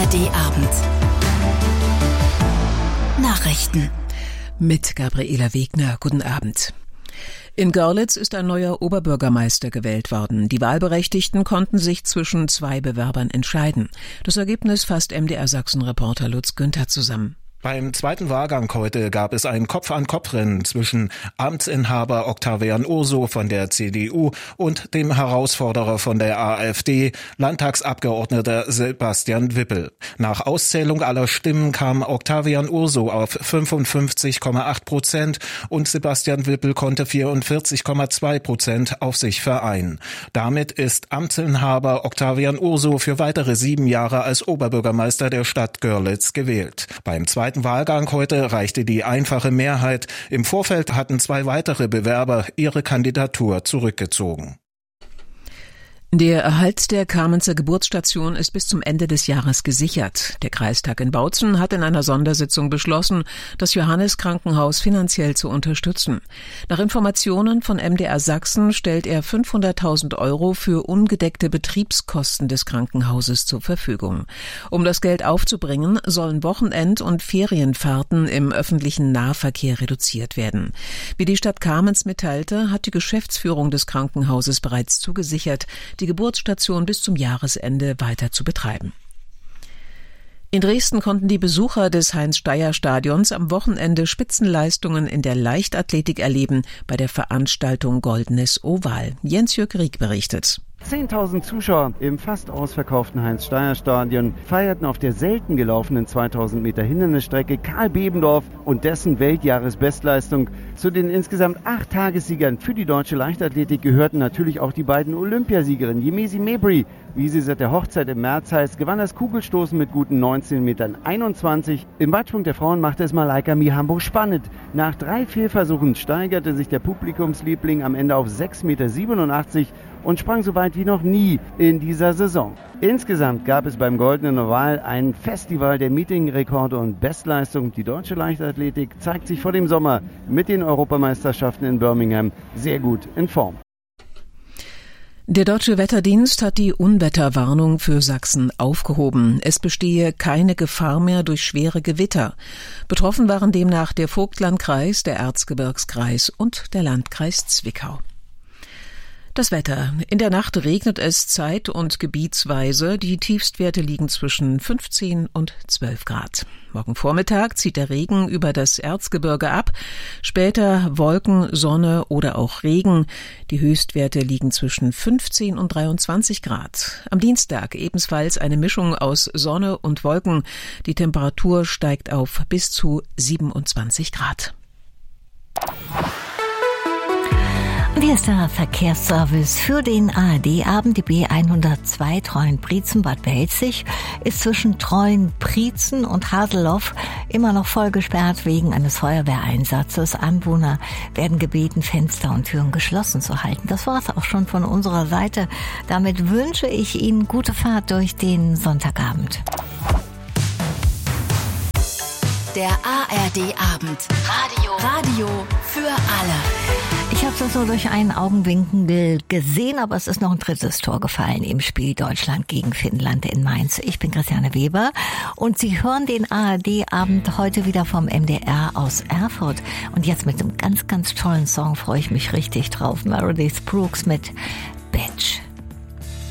ARD-Abend. Nachrichten. Mit Gabriela Wegner. Guten Abend. In Görlitz ist ein neuer Oberbürgermeister gewählt worden. Die Wahlberechtigten konnten sich zwischen 2 Bewerbern entscheiden. Das Ergebnis fasst MDR-Sachsen-Reporter Lutz Günther zusammen. Beim zweiten Wahlgang heute gab es ein Kopf-an-Kopf-Rennen zwischen Amtsinhaber Octavian Urso von der CDU und dem Herausforderer von der AfD, Landtagsabgeordneter Sebastian Wippel. Nach Auszählung aller Stimmen kam Octavian Urso auf 55,8% und Sebastian Wippel konnte 44,2% auf sich vereinen. Damit ist Amtsinhaber Octavian Urso für weitere 7 Jahre als Oberbürgermeister der Stadt Görlitz gewählt. Beim zweiten Wahlgang heute reichte die einfache Mehrheit. Im Vorfeld hatten 2 weitere Bewerber ihre Kandidatur zurückgezogen. Der Erhalt der Kamenzer Geburtsstation ist bis zum Ende des Jahres gesichert. Der Kreistag in Bautzen hat in einer Sondersitzung beschlossen, das Johannes-Krankenhaus finanziell zu unterstützen. Nach Informationen von MDR Sachsen stellt er 500.000 € für ungedeckte Betriebskosten des Krankenhauses zur Verfügung. Um das Geld aufzubringen, sollen Wochenend- und Ferienfahrten im öffentlichen Nahverkehr reduziert werden. Wie die Stadt Kamenz mitteilte, hat die Geschäftsführung des Krankenhauses bereits zugesichert, die Geburtsstation bis zum Jahresende weiter zu betreiben. In Dresden konnten die Besucher des Heinz-Steyer-Stadions am Wochenende Spitzenleistungen in der Leichtathletik erleben bei der Veranstaltung Goldenes Oval. Jens-Jürg Rieck berichtet. 10.000 Zuschauer im fast ausverkauften Heinz-Steyer-Stadion feierten auf der selten gelaufenen 2000 Meter Hindernisstrecke Karl Bebendorf und dessen Weltjahresbestleistung. Zu den insgesamt 8 Tagessiegern für die deutsche Leichtathletik gehörten natürlich auch die beiden Olympiasiegerinnen. Yemisi Mabry, wie sie seit der Hochzeit im März heißt, gewann das Kugelstoßen mit guten 19,21 Metern. Im Weitsprung der Frauen machte es Malaika Mihambo spannend. Nach 3 Fehlversuchen steigerte sich der Publikumsliebling am Ende auf 6,87 Meter und sprang so weit wie noch nie in dieser Saison. Insgesamt gab es beim Goldenen Oval ein Festival der Meetingrekorde und Bestleistung. Die deutsche Leichtathletik zeigt sich vor dem Sommer mit den Europameisterschaften in Birmingham sehr gut in Form. Der Deutsche Wetterdienst hat die Unwetterwarnung für Sachsen aufgehoben. Es bestehe keine Gefahr mehr durch schwere Gewitter. Betroffen waren demnach der Vogtlandkreis, der Erzgebirgskreis und der Landkreis Zwickau. Das Wetter. In der Nacht regnet es zeit- und gebietsweise. Die Tiefstwerte liegen zwischen 15 und 12 Grad. Morgen Vormittag zieht der Regen über das Erzgebirge ab. Später Wolken, Sonne oder auch Regen. Die Höchstwerte liegen zwischen 15 und 23 Grad. Am Dienstag ebenfalls eine Mischung aus Sonne und Wolken. Die Temperatur steigt auf bis zu 27 Grad. Hier ist der Verkehrsservice für den ARD-Abend. Die B102 Treuen-Prietzen-Bad Belzig ist zwischen Treuen-Prietzen und Haseloff immer noch voll gesperrt wegen eines Feuerwehreinsatzes. Anwohner werden gebeten, Fenster und Türen geschlossen zu halten. Das war's auch schon von unserer Seite. Damit wünsche ich Ihnen gute Fahrt durch den Sonntagabend. Der ARD-Abend. Radio für alle. Ich habe das so durch einen Augenwinkel gesehen, aber es ist noch ein 3. Tor gefallen im Spiel Deutschland gegen Finnland in Mainz. Ich bin Christiane Weber und Sie hören den ARD-Abend heute wieder vom MDR aus Erfurt. Und jetzt mit einem ganz, ganz tollen Song freue ich mich richtig drauf. Meredith Brooks mit Bitch.